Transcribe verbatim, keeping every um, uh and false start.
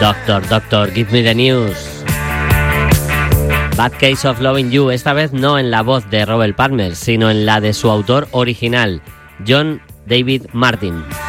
Doctor, Doctor, give me the news. Bad Case of Loving You, esta vez no en la voz de Robert Palmer, sino en la de su autor original, John David Martin.